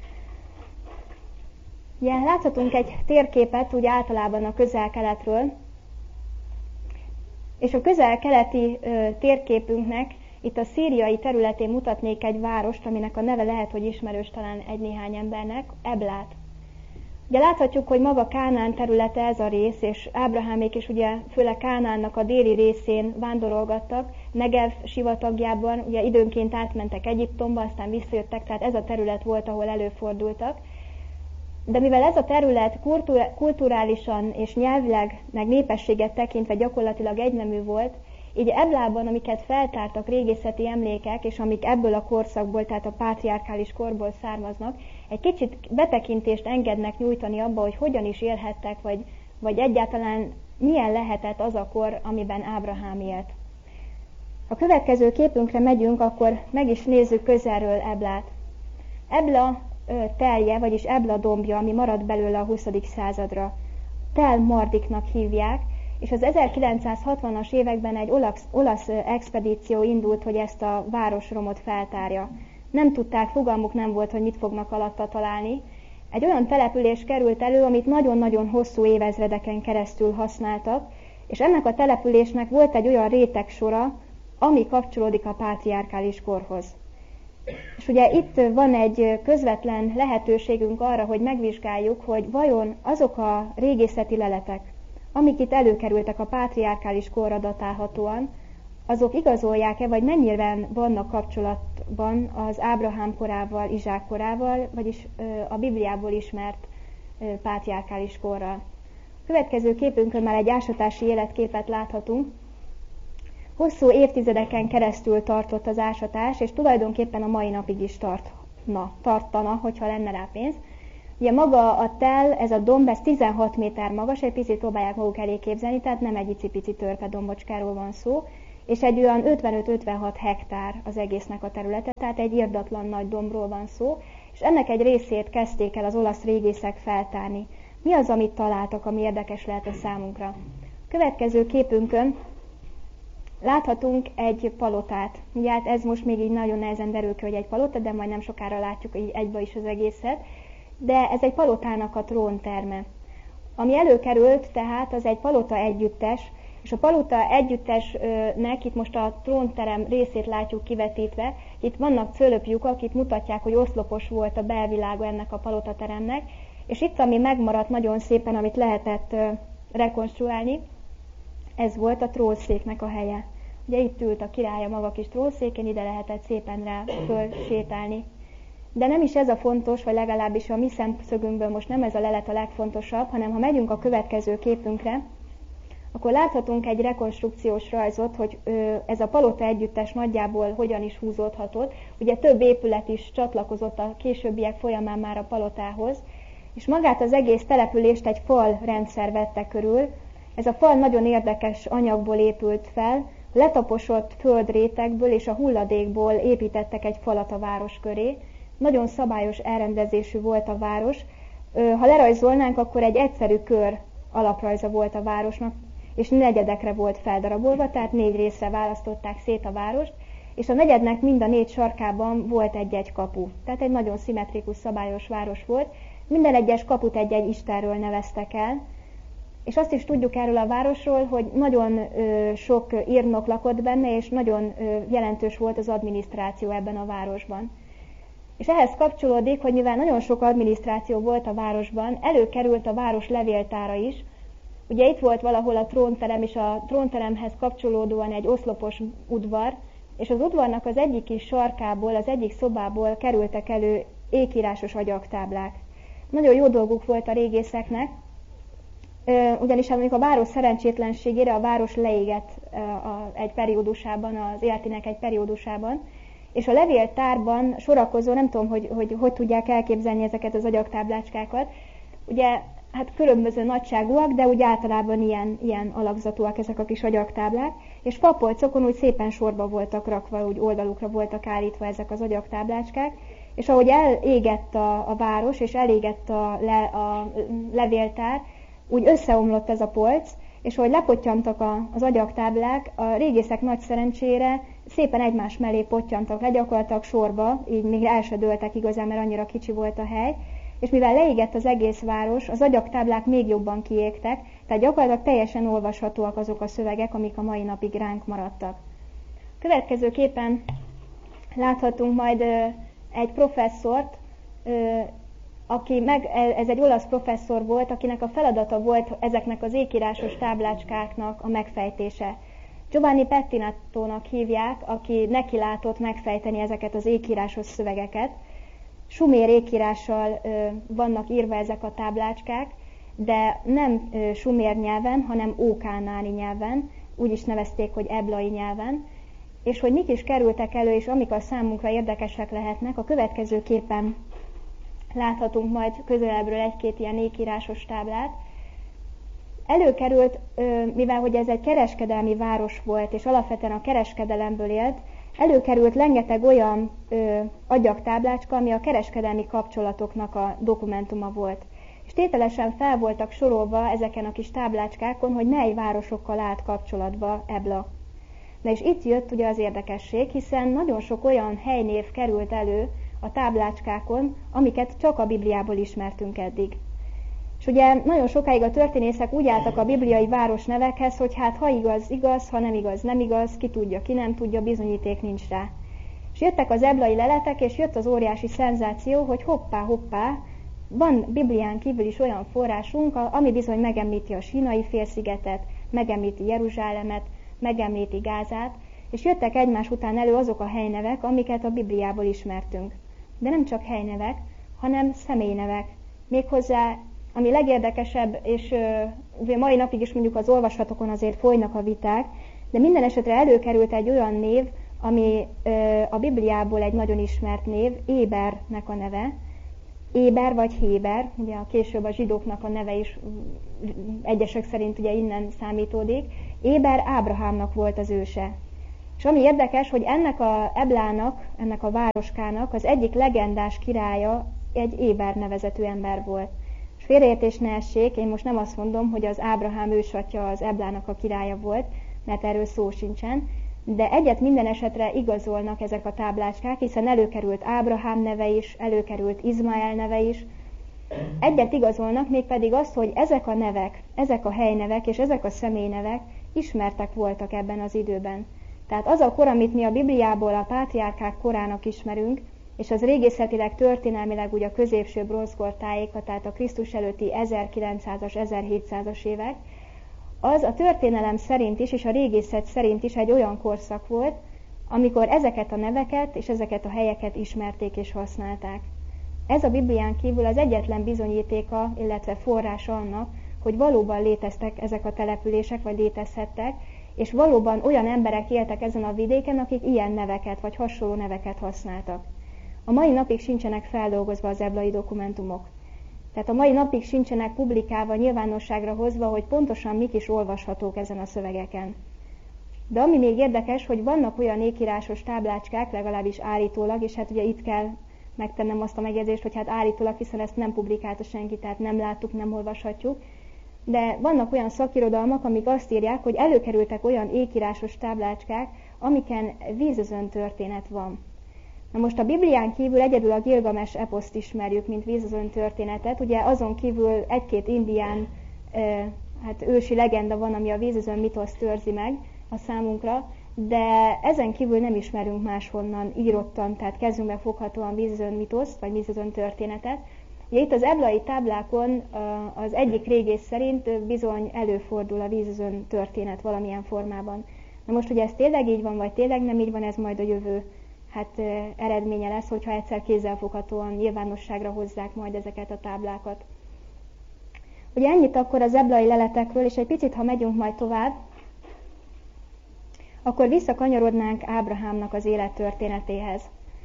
Ugye láthatunk egy térképet, úgy általában a közel-keletről, és a közel-keleti térképünknek itt a szíriai területén mutatnék egy várost, aminek a neve lehet, hogy ismerős talán egy-néhány embernek, Eblát. Ugye láthatjuk, hogy maga Kánaán területe ez a rész, és Ábrahámék is ugye főleg Kánaánnak a déli részén vándorolgattak, Negev sivatagjában, ugye időnként átmentek Egyiptomba, aztán visszajöttek, tehát ez a terület volt, ahol előfordultak. De mivel ez a terület kulturálisan és nyelvileg, meg népességet tekintve gyakorlatilag egynemű volt, így Eblában, amiket feltártak régészeti emlékek, és amik ebből a korszakból, tehát a pátriárkális korból származnak, egy kicsit betekintést engednek nyújtani abba, hogy hogyan is élhettek, vagy egyáltalán milyen lehetett az a kor, amiben Ábrahám élt. Ha a következő képünkre megyünk, akkor meg is nézzük közelről Eblát. Ebla telje, vagyis Ebla dombja, ami maradt belőle a 20. századra. Tel Mardiknak hívják, és az 1960-as években egy olasz expedíció indult, hogy ezt a városromot feltárja. Nem tudták, fogalmuk nem volt, hogy mit fognak alatta találni. Egy olyan település került elő, amit nagyon-nagyon hosszú évezredeken keresztül használtak, és ennek a településnek volt egy olyan rétegsora, ami kapcsolódik a pátriárkális korhoz. És ugye itt van egy közvetlen lehetőségünk arra, hogy megvizsgáljuk, hogy vajon azok a régészeti leletek, amik itt előkerültek a pátriárkális korra datálhatóan, azok igazolják-e, vagy mennyire vannak kapcsolatban az Ábrahám korával, Izsák korával, vagyis a Bibliából ismert pátriárkális korral. A következő képünkön már egy ásatási életképet láthatunk. Hosszú évtizedeken keresztül tartott az ásatás, és tulajdonképpen a mai napig is tartana, hogyha lenne rá pénz. Ugye maga a tel, ez a domb, ez 16 méter magas, egy picit próbálják maguk elé képzelni, tehát nem egy icipici törpe dombocskáról van szó, és egy olyan 55-56 hektár az egésznek a területe, tehát egy irdatlan nagy dombról van szó, és ennek egy részét kezdték el az olasz régészek feltárni. Mi az, amit találtak, ami érdekes lehet a számunkra? Következő képünkön láthatunk egy palotát. Ugye hát ez most még így nagyon nehezen derül ki, hogy egy palota, de majd nem sokára látjuk így egybe is az egészet. De ez egy palotának a trónterme. Ami előkerült, tehát az egy palota együttes, és a palota együttesnek itt most a trónterem részét látjuk kivetítve. Itt vannak cölöplyukak, itt mutatják, hogy oszlopos volt a belvilága ennek a palotateremnek, és itt, ami megmaradt nagyon szépen, amit lehetett rekonstruálni, ez volt a trónszéknek a helye. Ugye itt ült a király a maga kis trónszékén, ide lehetett szépen rá fölsétálni. De nem is ez a fontos, vagy legalábbis a mi szemszögünkből most nem ez a lelet a legfontosabb, hanem ha megyünk a következő képünkre, akkor láthatunk egy rekonstrukciós rajzot, hogy ez a palota együttes nagyjából hogyan is húzódhatott. Ugye több épület is csatlakozott a későbbiek folyamán már a palotához, és magát az egész települést egy falrendszer vette körül. Ez a fal nagyon érdekes anyagból épült fel, letaposott földrétegből és a hulladékból építettek egy falat a város köré. Nagyon szabályos elrendezésű volt a város. Ha lerajzolnánk, akkor egy egyszerű kör alaprajza volt a városnak, és negyedekre volt feldarabolva, tehát 4 részre választották szét a várost, és a negyednek mind a 4 sarkában volt egy-egy kapu. Tehát egy nagyon szimmetrikus, szabályos város volt. Minden egyes kaput egy-egy istenről neveztek el, és azt is tudjuk erről a városról, hogy nagyon sok írnok lakott benne, és nagyon jelentős volt az adminisztráció ebben a városban. És ehhez kapcsolódik, hogy mivel nagyon sok adminisztráció volt a városban, előkerült a város levéltára is. Ugye itt volt valahol a trónterem, és a trónteremhez kapcsolódóan egy oszlopos udvar, és az udvarnak az egyik kis sarkából, az egyik szobából kerültek elő ékírásos agyagtáblák. Nagyon jó dolguk volt a régészeknek, ugyanis mondjuk a város szerencsétlenségére a város leégett egy periódusában, az életének egy periódusában, és a levéltárban sorakozó, nem tudom, hogy tudják elképzelni ezeket az agyagtáblácskákat, ugye hát különböző nagyságúak, de úgy általában ilyen alakzatúak ezek a kis agyagtáblák, és papolcokon úgy szépen sorba voltak rakva, úgy oldalukra voltak állítva ezek az agyagtáblácskák, és ahogy elégett a város, és elégett a levéltár, úgy összeomlott ez a polc, és ahogy lepottyantak az agyagtáblák, a régészek nagy szerencsére szépen egymás mellé pottyantak le, gyakorlatilag sorba, így még el se dőltek igazán, mert annyira kicsi volt a hely, és mivel leégett az egész város, az agyagtáblák még jobban kiégtek, tehát gyakorlatilag teljesen olvashatóak azok a szövegek, amik a mai napig ránk maradtak. Következőképpen láthatunk majd egy professzort, ez egy olasz professzor volt, akinek a feladata volt ezeknek az ékírásos táblácskáknak a megfejtése. Giovanni Pettinattónak hívják, aki nekilátott megfejteni ezeket az ékírásos szövegeket. Sumér ékírással vannak írva ezek a táblácskák, de nem sumér nyelven, hanem ókánáni nyelven, úgy is nevezték, hogy eblai nyelven, és hogy mik is kerültek elő, és amik a számunkra érdekesek lehetnek, a következő képen láthatunk majd közelebbről egy-két ilyen ékírásos táblát. Előkerült, mivel hogy ez egy kereskedelmi város volt, és alapvetően a kereskedelemből élt, előkerült rengeteg olyan agyagtáblácska, ami a kereskedelmi kapcsolatoknak a dokumentuma volt. És tételesen fel voltak sorolva ezeken a kis táblácskákon, hogy mely városokkal állt kapcsolatba Ebla. Na és itt jött ugye az érdekesség, hiszen nagyon sok olyan helynév került elő a táblácskákon, amiket csak a Bibliából ismertünk eddig. És ugye nagyon sokáig a történészek úgy álltak a bibliai városnevekhez, hogy hát ha igaz, igaz, ha nem igaz, nem igaz, ki tudja, ki nem tudja, bizonyíték nincs rá. És jöttek az eblai leletek, és jött az óriási szenzáció, hogy hoppá, van Biblián kívül is olyan forrásunk, ami bizony megemlíti a Sínai félszigetet, megemlíti Jeruzsálemet, megemlíti Gázát, és jöttek egymás után elő azok a helynevek, amiket a Bibliából ismertünk. De nem csak helynevek, hanem személynevek. Méghozzá, ami legérdekesebb, és mai napig is mondjuk az olvasatokon azért folynak a viták, de minden esetre előkerült egy olyan név, ami a Bibliából egy nagyon ismert név, Ébernek a neve. Éber vagy Héber, ugye később a zsidóknak a neve is egyesek szerint ugye innen számítódik. Éber Ábrahámnak volt az őse. És ami érdekes, hogy ennek a Eblának, ennek a városkának az egyik legendás királya egy Éber nevezetű ember volt. És félreértés ne essék, én most nem azt mondom, hogy az Ábrahám ősatja az Eblának a királya volt, mert erről szó sincsen, de egyet minden esetre igazolnak ezek a táblácskák, hiszen előkerült Ábrahám neve is, előkerült Izmael neve is. Egyet igazolnak, mégpedig azt, hogy ezek a nevek, ezek a helynevek és ezek a személynevek ismertek voltak ebben az időben. Tehát az a kor, amit mi a Bibliából a pátriárkák korának ismerünk, és az régészetileg, történelmileg ugye a középső bronzkor tájéka, tehát a Krisztus előtti 1900-as, 1700-as évek, az a történelem szerint is, és a régészet szerint is egy olyan korszak volt, amikor ezeket a neveket és ezeket a helyeket ismerték és használták. Ez a Biblián kívül az egyetlen bizonyítéka, illetve forrása annak, hogy valóban léteztek ezek a települések, vagy létezhettek, és valóban olyan emberek éltek ezen a vidéken, akik ilyen neveket, vagy hasonló neveket használtak. A mai napig sincsenek feldolgozva az eblai dokumentumok. Tehát a mai napig sincsenek publikálva, nyilvánosságra hozva, hogy pontosan mik is olvashatók ezen a szövegeken. De ami még érdekes, hogy vannak olyan ékírásos táblácskák, legalábbis állítólag, és hát ugye itt kell megtennem azt a megjegyzést, hogy hát állítólag, hiszen ezt nem publikálta senki, tehát nem láttuk, nem olvashatjuk, de vannak olyan szakirodalmak, amik azt írják, hogy előkerültek olyan ékírásos táblácskák, amiken vízözön történet van. Na most a Biblián kívül egyedül a Gilgames eposzt ismerjük, mint vízözön történetet. Ugye azon kívül egy-két indián ősi legenda van, ami a vízözön mitoszt őrzi meg a számunkra, de ezen kívül nem ismerünk máshonnan írottan, tehát kezünkbe foghatóan vízözön mitoszt, vagy vízözön történetet. Ugye itt az eblai táblákon az egyik régész szerint bizony előfordul a vízözön történet valamilyen formában. Na most, hogy ez tényleg így van, vagy tényleg nem így van, ez majd a jövő eredménye lesz, hogyha egyszer kézzelfoghatóan nyilvánosságra hozzák majd ezeket a táblákat. Ugye ennyit akkor az eblai leletekről, és egy picit, ha megyünk majd tovább, akkor visszakanyarodnánk Ábrahámnak az élettörténetéhez.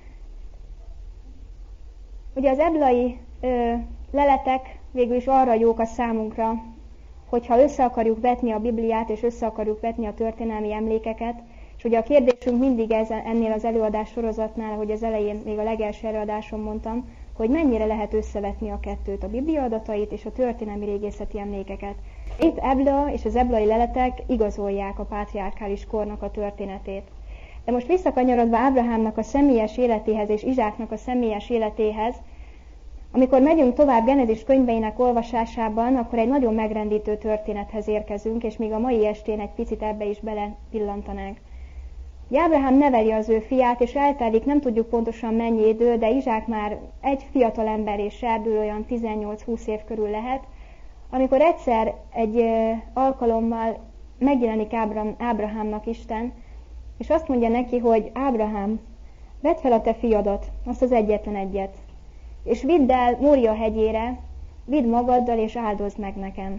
Ugye az eblai leletek végül is arra jók a számunkra, hogyha össze akarjuk vetni a Bibliát, és össze akarjuk vetni a történelmi emlékeket, és ugye a kérdésünk mindig ennél az előadás sorozatnál, ahogy az elején, még a legelső előadáson mondtam, hogy mennyire lehet összevetni a kettőt, a Biblia adatait és a történelmi régészeti emlékeket. Itt Ebla és az eblai leletek igazolják a pátriárkális kornak a történetét. De most visszakanyarodva Ábrahámnak a személyes életéhez és Izsáknak a személyes életéhez, amikor megyünk tovább Genezis könyveinek olvasásában, akkor egy nagyon megrendítő történethez érkezünk, és még a mai estén egy picit ebbe is belepillantanánk. Ábrahám neveli az ő fiát, és eltelik nem tudjuk pontosan mennyi idő, de Izsák már egy fiatal ember és serdül, olyan 18-20 év körül lehet, amikor egyszer egy alkalommal megjelenik Ábrahámnak Isten, és azt mondja neki, hogy Ábrahám, vedd fel a te fiadat, azt az egyetlen egyet, és vidd el Mória hegyére, vidd magaddal, és áldozd meg nekem.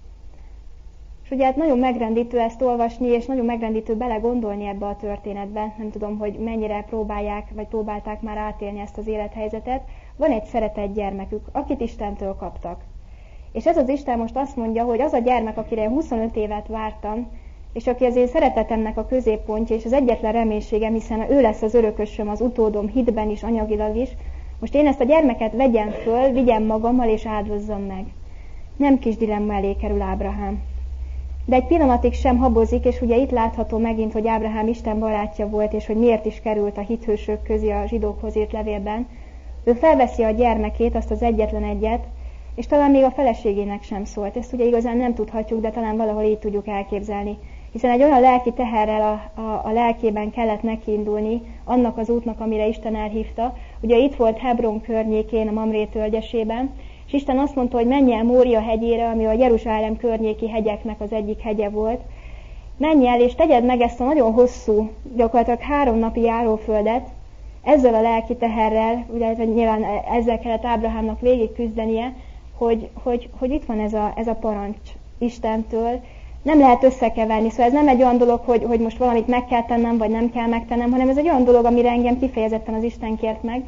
És ugye hát nagyon megrendítő ezt olvasni, és nagyon megrendítő belegondolni ebbe a történetbe. Nem tudom, hogy mennyire próbálták már átélni ezt az élethelyzetet. Van egy szeretett gyermekük, akit Istentől kaptak. És ez az Isten most azt mondja, hogy az a gyermek, akire 25 évet vártam, és aki az én szeretetemnek a középpontja, és az egyetlen reménységem, hiszen ő lesz az örökösöm, az utódom hitben is, anyagilag is, most én ezt a gyermeket vegyem föl, vigyem magammal, és áldozzam meg. Nem kis dilemma elé kerül Ábrahám. De egy pillanatig sem habozik, és ugye itt látható megint, hogy Ábrahám Isten barátja volt, és hogy miért is került a hithősök közé a zsidókhoz írt levélben. Ő felveszi a gyermekét, azt az egyetlen egyet, és talán még a feleségének sem szólt. Ezt ugye igazán nem tudhatjuk, de talán valahol így tudjuk elképzelni. Hiszen egy olyan lelki teherrel a lelkében kellett nekiindulni annak az útnak, amire Isten elhívta. Ugye itt volt Hebron környékén, a Mamré tölgyesében, és Isten azt mondta, hogy menj el Mória hegyére, ami a Jeruzsálem környéki hegyeknek az egyik hegye volt. Menj el, és tegyed meg ezt a nagyon hosszú, gyakorlatilag 3 napi járóföldet, ezzel a lelki teherrel, ugye nyilván ezzel kellett Ábrahámnak végig küzdenie, hogy itt van ez a parancs Istentől, nem lehet összekeverni, szóval ez nem egy olyan dolog, hogy most valamit meg kell tennem, vagy nem kell megtennem, hanem ez egy olyan dolog, amire engem kifejezetten az Isten kért meg,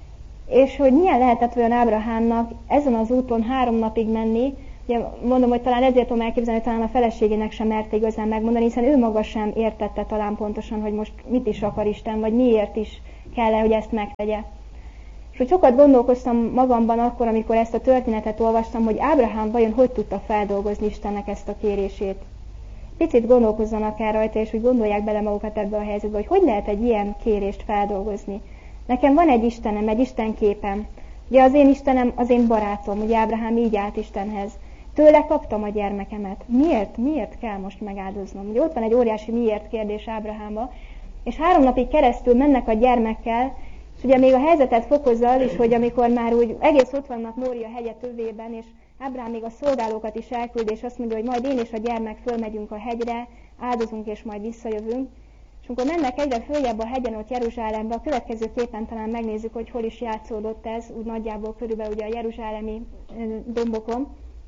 és hogy milyen lehetett olyan Ábrahámnak ezen az úton 3 napig menni. Ugye mondom, hogy talán ezért tudom elképzelni, hogy talán a feleségének sem merte igazán megmondani, hiszen ő maga sem értette talán pontosan, hogy most mit is akar Isten, vagy miért is kell, hogy ezt megtegye. És hogy sokat gondolkoztam magamban akkor, amikor ezt a történetet olvastam, hogy Ábrahám vajon hogy tudta feldolgozni Istennek ezt a kérését. Picit gondolkozzanak el rajta, és hogy gondolják bele magukat ebbe a helyzetbe, hogy lehet egy ilyen kérést feldolgozni. Nekem van egy Istenem, egy Isten képem. Ugye az én Istenem, az én barátom, ugye Ábrahám így állt Istenhez. Tőle kaptam a gyermekemet. Miért kell most megáldoznom? Ugye ott van egy óriási miért kérdés Ábrahámba, és 3 napig keresztül mennek a gyermekkel, és ugye még a helyzetet fokozza is, hogy amikor már úgy egész ott vannak Mória hegye tövében, és Ábrahám még a szolgálókat is elküld, és azt mondja, hogy majd én és a gyermek fölmegyünk a hegyre, áldozunk és majd visszajövünk. És amikor mennek egyre följebb a hegyen, ott Jeruzsálembe, a következő képen talán megnézzük, hogy hol is játszódott ez, úgy nagyjából körülbelül ugye a jeruzsálemi dombokon.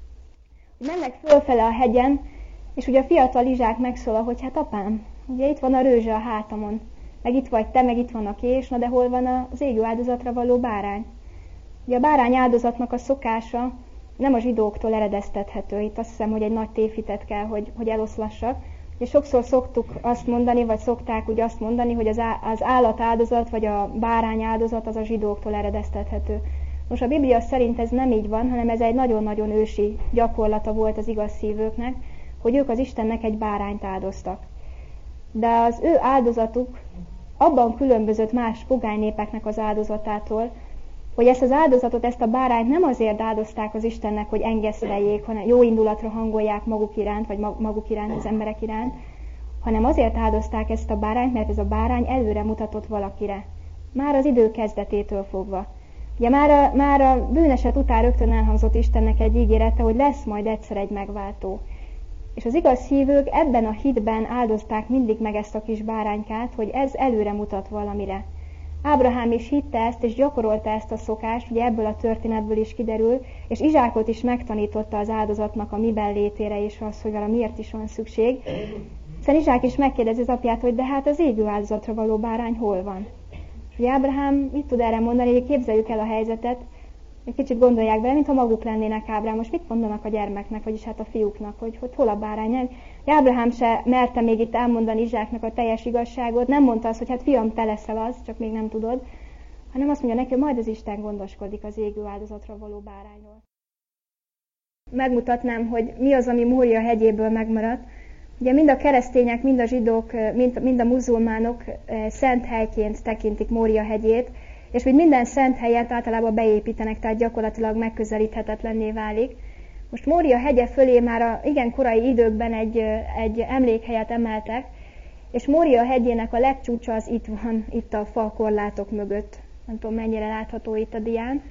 Mennek fölfele a hegyen, és ugye a fiatal Izsák megszólal, hogy hát apám, ugye itt van a rőzse a hátamon, meg itt vagy te, meg itt van a kés, na de hol van az égő áldozatra való bárány? Ugye a bárány áldozatnak a szokása nem a zsidóktól eredeztethető. Itt azt hiszem, hogy egy nagy tévhitet kell, hogy eloszlassak. Ugye sokszor szoktuk azt mondani, vagy szokták úgy azt mondani, hogy az állatáldozat, vagy a bárány áldozat az a zsidóktól eredeztethető. Most a Biblia szerint ez nem így van, hanem ez egy nagyon-nagyon ősi gyakorlata volt az igaz szívőknek, hogy ők az Istennek egy bárányt áldoztak. De az ő áldozatuk abban különbözött más pogány népeknek az áldozatától, hogy ezt az áldozatot, ezt a bárányt nem azért áldozták az Istennek, hogy engeszteljék, hanem jó indulatra hangolják maguk iránt, vagy maguk iránt, az emberek iránt, hanem azért áldozták ezt a bárányt, mert ez a bárány előre mutatott valakire. Már az idő kezdetétől fogva. Ugye már a bűneset után rögtön elhangzott Istennek egy ígérete, hogy lesz majd egyszer egy megváltó. És az igaz hívők ebben a hitben áldozták mindig meg ezt a kis báránykát, hogy ez előre mutat valamire. Ábrahám is hitte ezt, és gyakorolta ezt a szokást, ugye ebből a történetből is kiderül, és Izsákot is megtanította az áldozatnak a miben létére, és az, hogy valami miért is van szükség. Hiszen Izsák is megkérdezi az apját, hogy de hát az égő áldozatra való bárány hol van? És ugye Ábrahám mit tud erre mondani, hogy képzeljük el a helyzetet, egy kicsit gondolják bele, mintha maguk lennének Ábrahám. Most mit mondanak a gyermeknek, vagyis hát a fiúknak, hogy hol a bárány? Ábrahám se merte még itt elmondani Izsáknak a teljes igazságot, nem mondta azt, hogy hát fiam, te leszel az, csak még nem tudod, hanem azt mondja neki, hogy majd az Isten gondoskodik az égő áldozatra való bárányról. Megmutatnám, hogy mi az, ami Mória hegyéből megmaradt. Ugye mind a keresztények, mind a zsidók, mind a muzulmánok szent helyként tekintik Mória hegyét, és hogy minden szent helyet általában beépítenek, tehát gyakorlatilag megközelíthetetlenné válik. Most Mória hegye fölé már a igen korai időkben egy emlékhelyet emeltek, És Mória hegyének a legcsúcsa az itt van, itt a falkorlátok mögött. Nem tudom, mennyire látható itt a dián.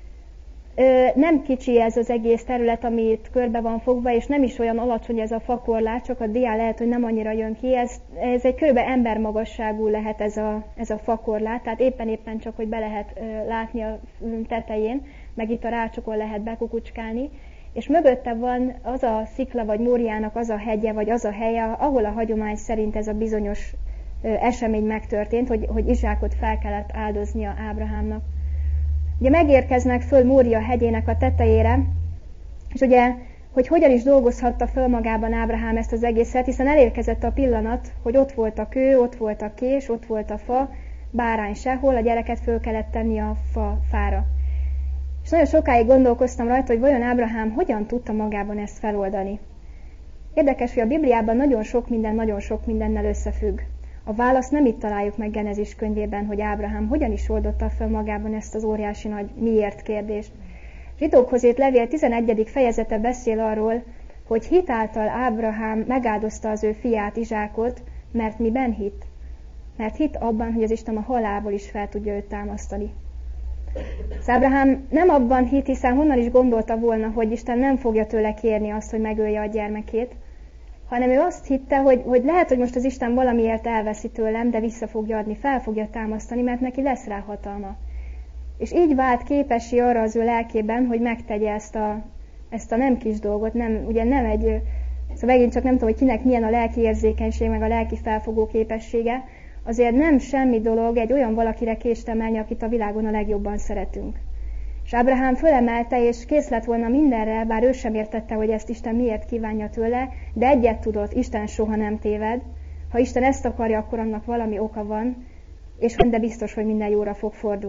Nem kicsi ez az egész terület, ami itt körbe van fogva, és nem is olyan alacsony ez a fakorlát, csak a dián lehet, hogy nem annyira jön ki. Ez egy körülbelül embermagasságú lehet ez a fakorlát, tehát éppen csak, hogy be lehet látni a tetején, meg itt a rácsokon lehet bekukucskálni. És mögötte van az a szikla, vagy Móriának az a hegye, vagy az a helye, ahol a hagyomány szerint ez a bizonyos esemény megtörtént, hogy Izsákot fel kellett áldoznia Ábrahámnak. Ugye megérkeznek föl Mória hegyének a tetejére, és ugye, hogy hogyan is dolgozhatta föl magában Ábrahám ezt az egészet, hiszen elérkezett a pillanat, hogy ott volt a kő, ott volt a kés, ott volt a fa, bárány sehol, a gyereket föl kellett tenni a fára. És nagyon sokáig gondolkoztam rajta, hogy vajon Ábrahám hogyan tudta magában ezt feloldani. Érdekes, hogy a Bibliában nagyon sok mindennel összefügg. A választ nem itt találjuk meg Genezis könyvében, hogy Ábrahám hogyan is oldotta fel magában ezt az óriási nagy miért kérdést. Zsidókhoz írt levél 11. fejezete beszél arról, hogy hit által Ábrahám megáldozta az ő fiát Izsákot, mert miben hitt? Mert hitt abban, hogy az Isten a halálból is fel tudja őt támasztani. Az Ábrahám nem abban hitt, hiszen honnan is gondolta volna, hogy Isten nem fogja tőle kérni azt, hogy megölje a gyermekét, hanem ő azt hitte, hogy lehet, hogy most az Isten valamiért elveszi tőlem, de vissza fogja adni, fel fogja támasztani, mert neki lesz rá hatalma. És így vált képessé arra az ő lelkében, hogy megtegye ezt a nem kis dolgot, ugye nem egy, szóval megint csak nem tudom, hogy kinek milyen a lelki érzékenység, meg a lelki felfogó képessége, azért nem semmi dolog egy olyan valakire kést emelni, akit a világon a legjobban szeretünk. És Ábrahám fölemelte, és kész lett volna mindenre, bár ő sem értette, hogy ezt Isten miért kívánja tőle, de egyet tudott, Isten soha nem téved. Ha Isten ezt akarja, akkor annak valami oka van, és de biztos, hogy minden jóra fog fordulni.